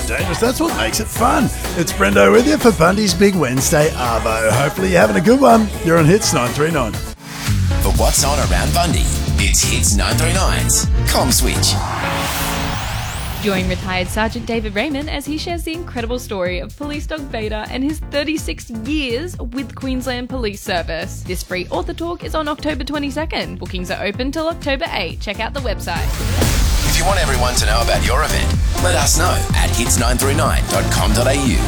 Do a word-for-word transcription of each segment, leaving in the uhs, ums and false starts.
dangerous. That's what makes it fun. It's Brendo with you for Bundy's Big Wednesday Arvo. Hopefully you're having a good one. You're on Hits nine three nine. For what's on around Bundy, it's Hits nine three nine's Com Switch. Join retired Sergeant David Raymond as he shares the incredible story of police dog Vader and his thirty-six years with Queensland Police Service. This free author talk is on October twenty-second. Bookings are open till October eighth. Check out the website. If you want everyone to know about your event, let us know at hits nine three nine dot com dot a u.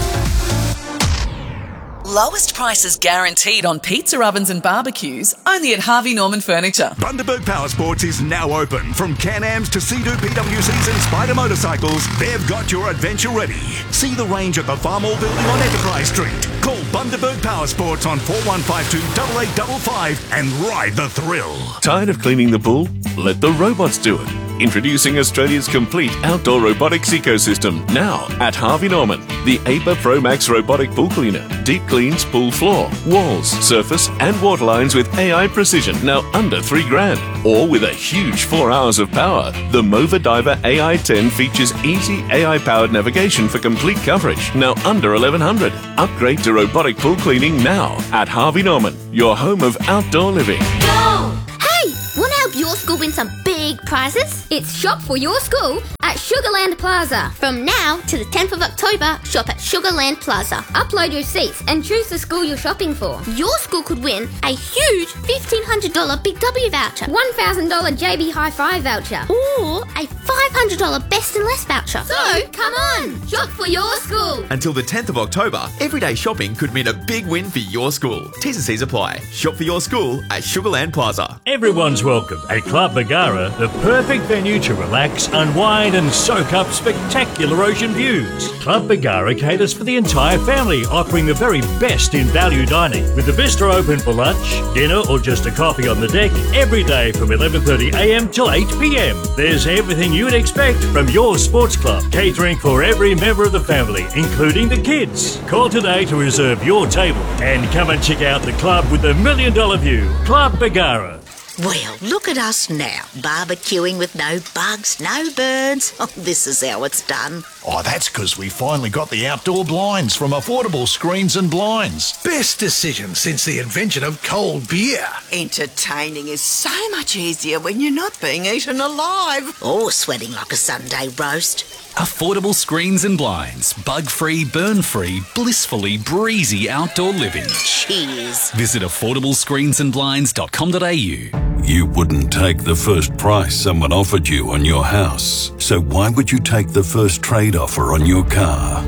Lowest prices guaranteed on pizza ovens and barbecues, only at Harvey Norman Furniture. Bundaberg Power Sports is now open. From Can-Ams to Sea-Doo P W Cs and Spider motorcycles, they've got your adventure ready. See the range at the Farm Hall building on Enterprise Street. Call Bundaberg Power Sports on four one five two, eight eight five five and ride the thrill. Tired of cleaning the pool? Let the robots do it. Introducing Australia's complete outdoor robotics ecosystem, now at Harvey Norman. The A P A Pro Max robotic pool cleaner. Deep cleans pool floor, walls, surface and water lines with A I precision, now under three grand. Or with a huge four hours of power. The Mova Diver A I ten features easy A I-powered navigation for complete coverage, now under eleven hundred. Upgrade to robotic pool cleaning now at Harvey Norman, your home of outdoor living. Go! Hey! Want to help your school win some big prizes? It's Shop for Your School at Sugarland Plaza. From now to the tenth of October, shop at Sugarland Plaza. Upload your receipts and choose the school you're shopping for. Your school could win a huge fifteen hundred dollars Big W voucher, one thousand dollars J B Hi-Fi voucher, or a five hundred dollars Best and Less voucher. So, come on, shop for your school. Until the tenth of October, everyday shopping could mean a big win for your school. T's and C's apply. Shop for your school at Sugarland Plaza. Everyone's welcome at Club Bargara, the perfect venue to relax, unwind and soak up spectacular ocean views. Club Bargara caters for the entire family, offering the very best in value dining, with the bistro open for lunch, dinner or just a coffee on the deck every day from eleven thirty a m till eight p m. There's everything you'd expect from your sports club, catering for every member of the family, including the kids. Call today to reserve your table and come and check out the club with the million dollar view, Club Bargara. Well, look at us now, barbecuing with no bugs, no birds. Oh, this is how it's done. Oh, that's because we finally got the outdoor blinds from Affordable Screens and Blinds. Best decision since the invention of cold beer. Entertaining is so much easier when you're not being eaten alive. Or sweating like a Sunday roast. Affordable Screens and Blinds. Bug-free, burn-free, blissfully breezy outdoor living. Cheers. Visit affordable screens and blinds dot com dot a u. You wouldn't take the first price someone offered you on your house. So why would you take the first trade offer on your car?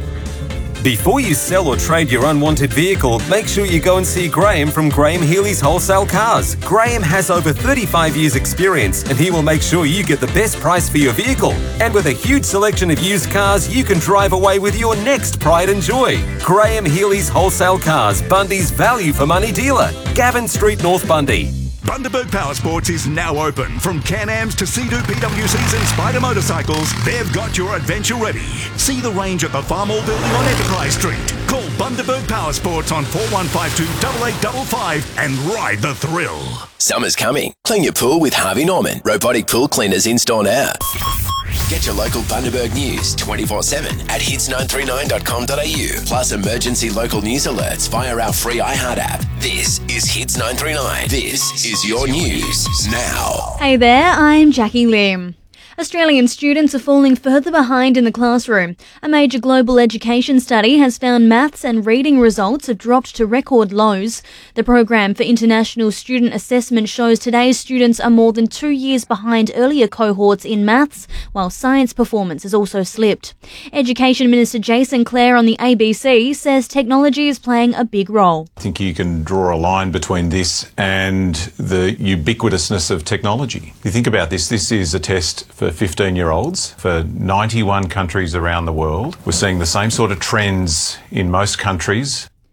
Before you sell or trade your unwanted vehicle, make sure you go and see Graham from Graham Healy's Wholesale Cars. Graham has over thirty-five years experience and he will make sure you get the best price for your vehicle. And with a huge selection of used cars, you can drive away with your next pride and joy. Graham Healy's Wholesale Cars, Bundy's value for money dealer. Gavin Street, North Bundy. Bundaberg Power Sports is now open. From Can-Ams to Sea-Doo P W Cs and Spider motorcycles, they've got your adventure ready. See the range at the Farm Hall building on Enterprise Street. Call Bundaberg Power Sports on four one five two, eight eight five five and ride the thrill. Summer's coming. Clean your pool with Harvey Norman. Robotic pool cleaners in store now. Get your local Bundaberg news twenty-four seven at hits nine three nine dot com dot a u. Plus emergency local news alerts via our free iHeart app. This is Hits nine three nine. This is your news now. Hey there, I'm Jackie Lim. Australian students are falling further behind in the classroom. A major global education study has found maths and reading results have dropped to record lows. The Program for International Student Assessment shows today's students are more than two years behind earlier cohorts in maths, while science performance has also slipped. Education Minister Jason Clare on the A B C says technology is playing a big role. I think you can draw a line between this and the ubiquitousness of technology. You think about this, this is a test for fifteen-year-olds for ninety-one countries around the world. We're seeing the same sort of trends in most countries.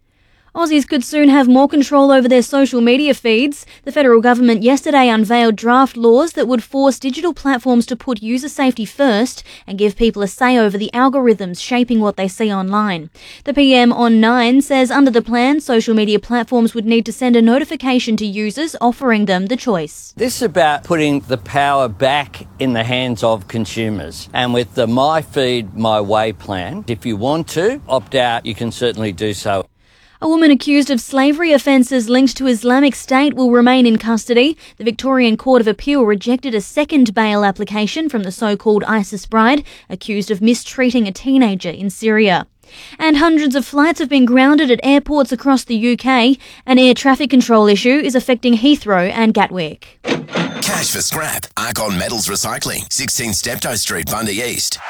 Aussies could soon have more control over their social media feeds. The federal government yesterday unveiled draft laws that would force digital platforms to put user safety first and give people a say over the algorithms shaping what they see online. The P M on Nine says under the plan, social media platforms would need to send a notification to users offering them the choice. This is about putting the power back in the hands of consumers. And with the My Feed, My Way plan, if you want to opt out, you can certainly do so. A woman accused of slavery offences linked to Islamic State will remain in custody. The Victorian Court of Appeal rejected a second bail application from the so-called ISIS bride, accused of mistreating a teenager in Syria. And hundreds of flights have been grounded at airports across the U K. An air traffic control issue is affecting Heathrow and Gatwick. Cash for scrap. Argon Metals Recycling. sixteen Steptoe Street, Bundy East.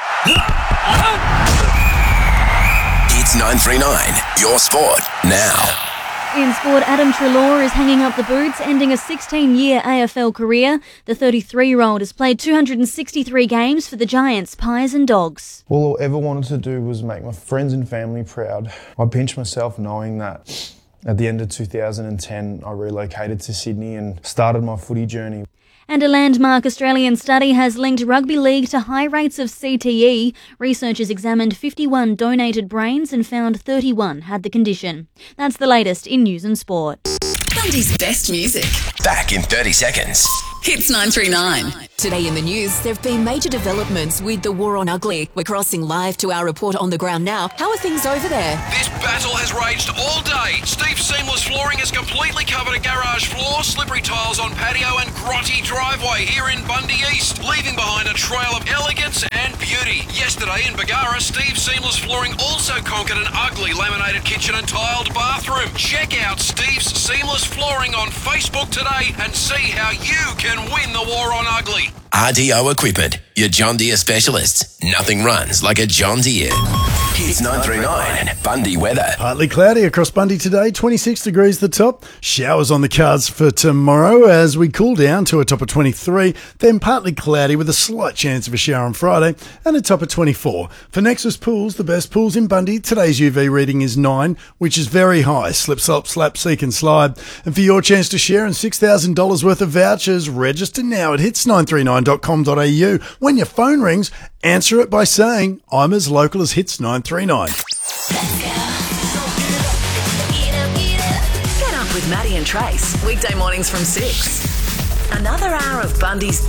Hits nine three nine. Your sport now. In sport, Adam Treloar is hanging up the boots, ending a sixteen-year A F L career. The thirty-three-year-old has played two hundred sixty-three games for the Giants, Pies and Dogs. All I ever wanted to do was make my friends and family proud. I pinched myself knowing that at the end of two thousand ten, I relocated to Sydney and started my footy journey. And a landmark Australian study has linked rugby league to high rates of C T E. Researchers examined fifty-one donated brains and found thirty-one had the condition. That's the latest in news and sport. Bundy's best music. Back in thirty seconds. Hits nine three nine. Today in the news, there have been major developments with the war on ugly. We're crossing live to our report on the ground now. How are things over there? This battle has raged all day. Steve's Seamless Flooring has completely covered a garage floor, slippery tiles on patio and grotty driveway here in Bundy East, leaving behind a trail of elegance and beauty. Yesterday in Bargara, Steve's Seamless Flooring also conquered an ugly laminated kitchen and tiled bathroom. Check out Steve's Seamless Flooring on Facebook today and see how you can win the war on ugly. R D O Equipment, your John Deere specialists. Nothing runs like a John Deere. Hits nine three nine. Bundy weather. Partly cloudy across Bundy today, twenty-six degrees the top. Showers on the cards for tomorrow as we cool down to a top of twenty-three, then partly cloudy with a slight chance of a shower on Friday and a top of twenty-four. For Nexus Pools, the best pools in Bundy, today's U V reading is nine, which is very high. Slip, slop, slap, seek and slide. And for your chance to share in six thousand dollars worth of vouchers, register now at hits nine three nine dot com dot a u. When your phone rings, answer it by saying, I'm as local as Hits nine three nine. Get up with Maddie and Trace, weekday mornings from six. Another hour of Bundy's